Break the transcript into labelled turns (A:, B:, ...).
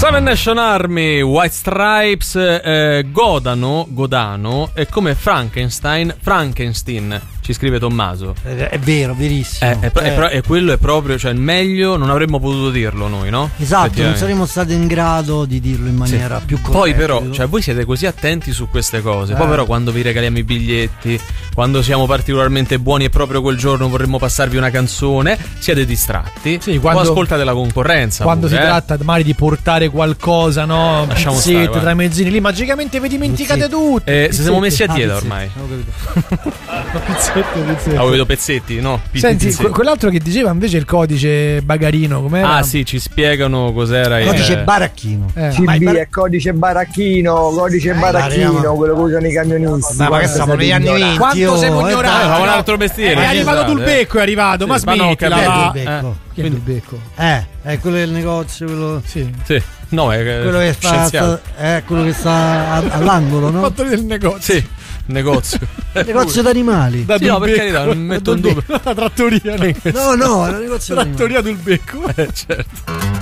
A: Seven Nation Army, White Stripes, Godano è come Frankenstein, ci scrive Tommaso.
B: È vero, verissimo.
A: E quello è proprio, cioè il meglio non avremmo potuto dirlo noi, no?
B: Esatto, non saremmo stati in grado di dirlo in maniera più corretta.
A: Poi però, cioè voi siete così attenti su queste cose, poi però quando vi regaliamo i biglietti, quando siamo particolarmente buoni e proprio quel giorno vorremmo passarvi una canzone, siete distratti.
C: Sì, quando,
A: o ascoltate la concorrenza.
C: Quando si tratta magari di portare qualcosa, no?
A: Lasciamo stare,
C: tra i mezzini, lì magicamente vi dimenticate tutto.
A: Se siamo messi a dieta ormai. Avevo vedo pezzetti, no?
C: Senti, quell'altro che diceva invece il codice bagarino, com'era?
A: Ah sì, ci spiegano cos'era
B: codice baracchino.
D: CB è codice baracchino, quello che usano i camionisti.
B: Ma che siamo negli anni 20?
C: Quanto siamo ignoranti?
A: Un altro mestiere.
C: È arrivato Dulbecco, è arrivato, ma smettila.
B: Chi è Dulbecco? È quello del negozio, quello.
C: Sì.
A: No, è
B: quello che quello che sta all'angolo, no?
C: Fattoria del negozio.
A: Sì. Negozio
B: d'animali.
A: No, per carità, non metto in dubbio.
C: La trattoria.
B: No, è un negozio
C: trattoria Dulbecco.
A: Certo.